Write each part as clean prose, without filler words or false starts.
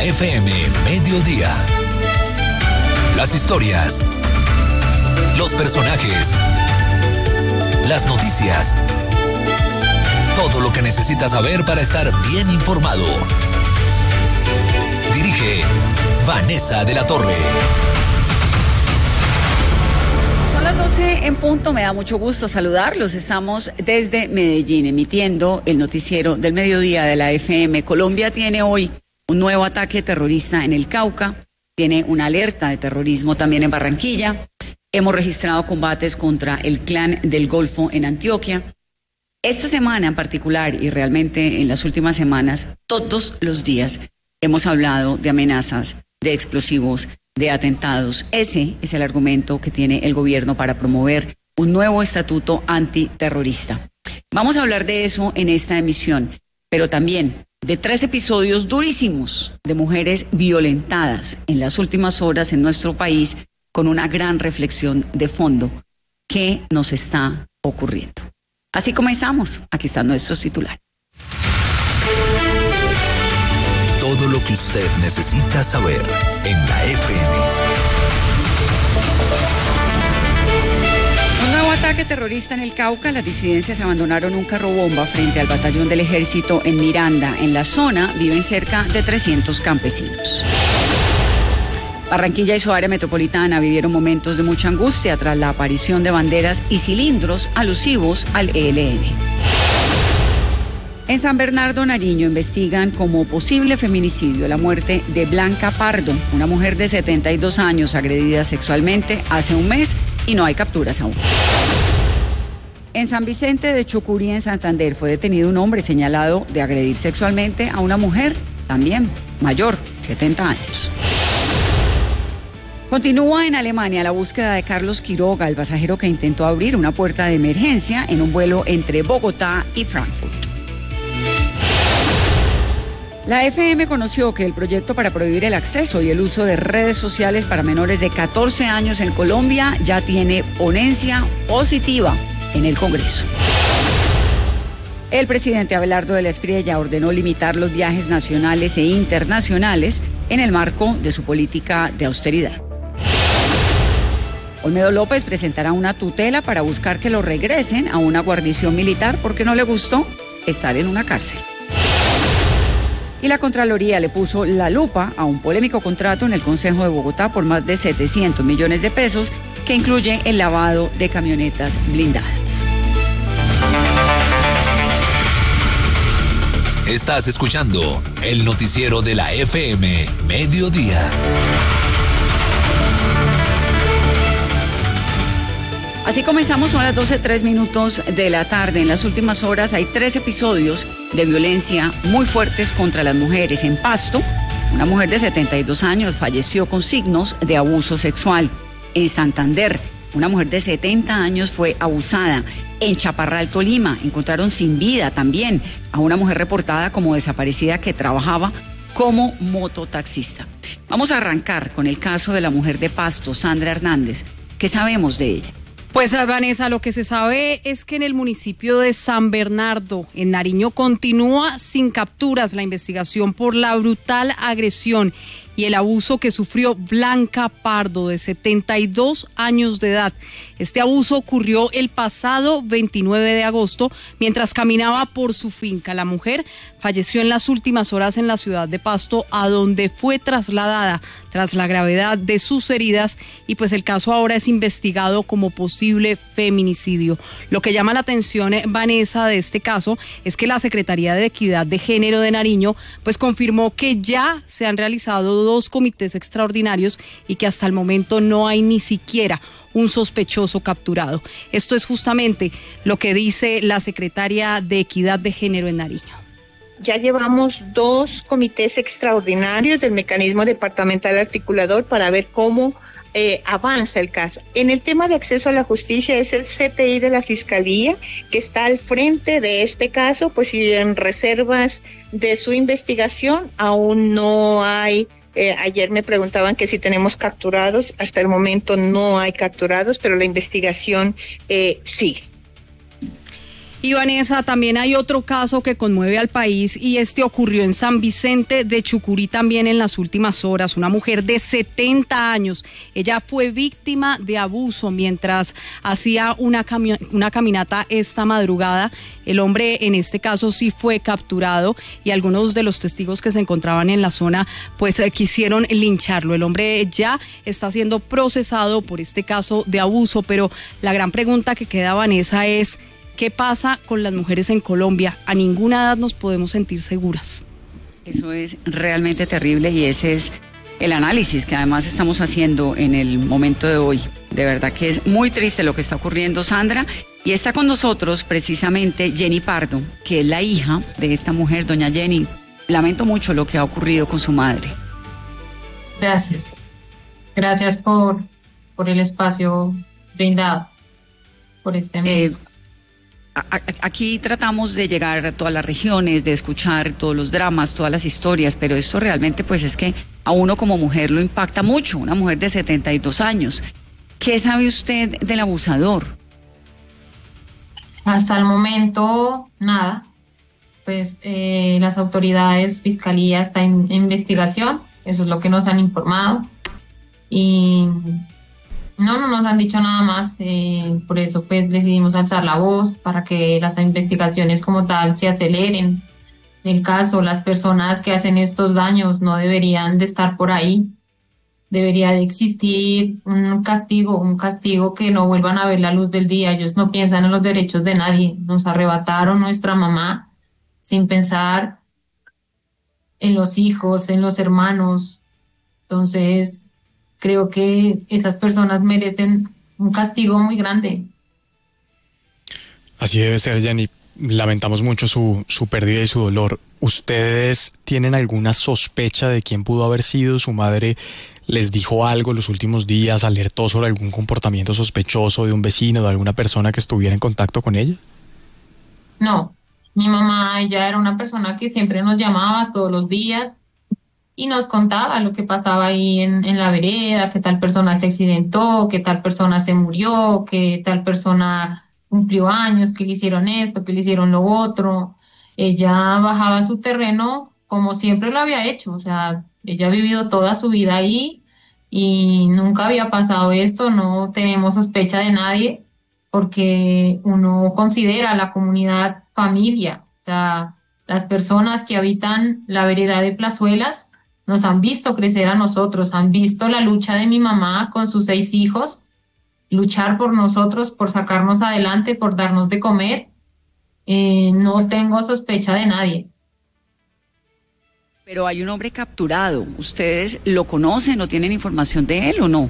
la FM Mediodía. Las historias, los personajes, las noticias, todo lo que necesitas saber para estar bien informado. Dirige Vanessa de la Torre. Son las 12 en punto, me da mucho gusto saludarlos. Estamos desde Medellín emitiendo el noticiero del mediodía de la FM. Colombia tiene hoy un nuevo ataque terrorista en el Cauca, tiene una alerta de terrorismo también en Barranquilla. Hemos registrado combates contra el Clan del Golfo en Antioquia. Esta semana en particular y realmente en las últimas semanas, todos los días hemos hablado de amenazas, de explosivos, de atentados. Ese es el argumento que tiene el gobierno para promover un nuevo estatuto antiterrorista. Vamos a hablar de eso en esta emisión, pero también de 3 episodios durísimos de mujeres violentadas en las últimas horas en nuestro país, con una gran reflexión de fondo. ¿Qué nos está ocurriendo? Así comenzamos. Aquí están nuestros titulares. Todo lo que usted necesita saber en la FM. Un nuevo ataque terrorista en el Cauca. Las disidencias abandonaron un carro bomba frente al batallón del ejército en Miranda. En la zona viven cerca de 300 campesinos. Barranquilla y su área metropolitana vivieron momentos de mucha angustia tras la aparición de banderas y cilindros alusivos al ELN. En San Bernardo, Nariño, investigan como posible feminicidio la muerte de Blanca Pardo, una mujer de 72 años agredida sexualmente hace un mes y no hay capturas aún. En San Vicente de Chucurí, en Santander, fue detenido un hombre señalado de agredir sexualmente a una mujer, también mayor, 70 años. Continúa en Alemania la búsqueda de Carlos Quiroga, el pasajero que intentó abrir una puerta de emergencia en un vuelo entre Bogotá y Frankfurt. La FM conoció que el proyecto para prohibir el acceso y el uso de redes sociales para menores de 14 años en Colombia ya tiene ponencia positiva en el Congreso. El presidente Abelardo de la Espriella ordenó limitar los viajes nacionales e internacionales en el marco de su política de austeridad. Olmedo López presentará una tutela para buscar que lo regresen a una guarnición militar porque no le gustó estar en una cárcel. Y la Contraloría le puso la lupa a un polémico contrato en el Consejo de Bogotá por más de 700 millones de pesos que incluye el lavado de camionetas blindadas. Estás escuchando el noticiero de la FM Mediodía. Así comenzamos, son las 12:03 de la tarde. En las últimas horas hay 3 episodios de violencia muy fuertes contra las mujeres. En Pasto, una mujer de 72 años falleció con signos de abuso sexual. En Santander, una mujer de 70 años fue abusada. En Chaparral, Tolima, encontraron sin vida también a una mujer reportada como desaparecida que trabajaba como mototaxista. Vamos a arrancar con el caso de la mujer de Pasto, Sandra Hernández. ¿Qué sabemos de ella? Pues Vanessa, lo que se sabe es que en el municipio de San Bernardo, en Nariño, continúa sin capturas la investigación por la brutal agresión y el abuso que sufrió Blanca Pardo, de 72 años de edad. Este abuso ocurrió el pasado 29 de agosto mientras caminaba por su finca. La mujer falleció en las últimas horas en la ciudad de Pasto, a donde fue trasladada tras la gravedad de sus heridas, y pues el caso ahora es investigado como posible feminicidio. Lo que llama la atención, Vanessa, de este caso es que la Secretaría de Equidad de Género de Nariño pues confirmó que ya se han realizado 2 comités extraordinarios y que hasta el momento no hay ni siquiera un sospechoso capturado. Esto es justamente lo que dice la secretaria de Equidad de Género en Nariño. Ya llevamos 2 comités extraordinarios del mecanismo departamental articulador para ver cómo avanza el caso. En el tema de acceso a la justicia es el CTI de la Fiscalía que está al frente de este caso, pues y en reservas de su investigación aún no hay. Ayer me preguntaban que si tenemos capturados, hasta el momento no hay capturados, pero la investigación sigue. Y Vanessa, también hay otro caso que conmueve al país y este ocurrió en San Vicente de Chucurí también en las últimas horas. Una mujer de 70 años, ella fue víctima de abuso mientras hacía una caminata esta madrugada. El hombre en este caso sí fue capturado y algunos de los testigos que se encontraban en la zona pues quisieron lincharlo. El hombre ya está siendo procesado por este caso de abuso, pero la gran pregunta que queda, Vanessa, es ¿qué pasa con las mujeres en Colombia? A ninguna edad nos podemos sentir seguras. Eso es realmente terrible y ese es el análisis que además estamos haciendo en el momento de hoy. De verdad que es muy triste lo que está ocurriendo, Sandra. Y está con nosotros precisamente Jenny Pardo, que es la hija de esta mujer, doña Jenny. Lamento mucho lo que ha ocurrido con su madre. Gracias. Gracias por el espacio brindado por este medio. Aquí tratamos de llegar a todas las regiones, de escuchar todos los dramas, todas las historias, pero esto realmente pues es que a uno como mujer lo impacta mucho, una mujer de 72 años. ¿Qué sabe usted del abusador? Hasta el momento, nada. Pues las autoridades, fiscalía está en investigación, eso es lo que nos han informado. Y no nos han dicho nada más, por eso pues decidimos alzar la voz para que las investigaciones como tal se aceleren. En el caso, las personas que hacen estos daños no deberían de estar por ahí. Debería de existir un castigo que no vuelvan a ver la luz del día. Ellos no piensan en los derechos de nadie. Nos arrebataron nuestra mamá sin pensar en los hijos, en los hermanos. Entonces, creo que esas personas merecen un castigo muy grande. Así debe ser, Jenny. Lamentamos mucho su pérdida y su dolor. ¿Ustedes tienen alguna sospecha de quién pudo haber sido? ¿Su madre les dijo algo los últimos días? ¿Alertó sobre algún comportamiento sospechoso de un vecino, de alguna persona que estuviera en contacto con ella? No, mi mamá, ella era una persona que siempre nos llamaba todos los días y nos contaba lo que pasaba ahí en la vereda, que tal persona se accidentó, que tal persona se murió, que tal persona cumplió años, que le hicieron esto, que le hicieron lo otro. Ella bajaba a su terreno como siempre lo había hecho, o sea, ella ha vivido toda su vida ahí y nunca había pasado esto, no tenemos sospecha de nadie porque uno considera a la comunidad familia, o sea, las personas que habitan la vereda de Plazuelas nos han visto crecer a nosotros, han visto la lucha de mi mamá con sus 6 hijos, luchar por nosotros, por sacarnos adelante, por darnos de comer. No tengo sospecha de nadie. Pero hay un hombre capturado. ¿Ustedes lo conocen o tienen información de él o no?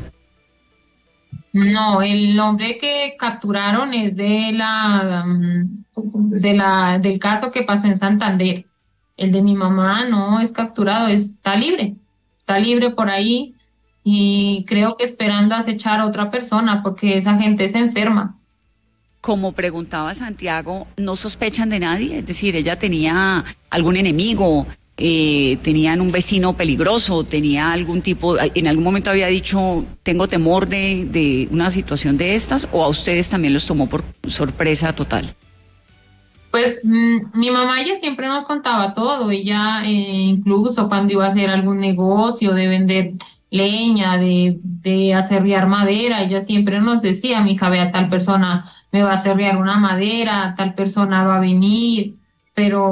No, el hombre que capturaron es del caso que pasó en Santander. El de mi mamá no es capturado, está libre por ahí y creo que esperando acechar a otra persona porque esa gente se enferma. Como preguntaba Santiago, ¿no sospechan de nadie? Es decir, ella tenía algún enemigo, tenían un vecino peligroso, tenía algún tipo, en algún momento había dicho, tengo temor de una situación de estas, o a ustedes también los tomó por sorpresa total. Pues mi mamá ella siempre nos contaba todo, ella incluso cuando iba a hacer algún negocio de vender leña, de aserrear madera, ella siempre nos decía, mija, vea, tal persona me va a aserrear una madera, tal persona va a venir, pero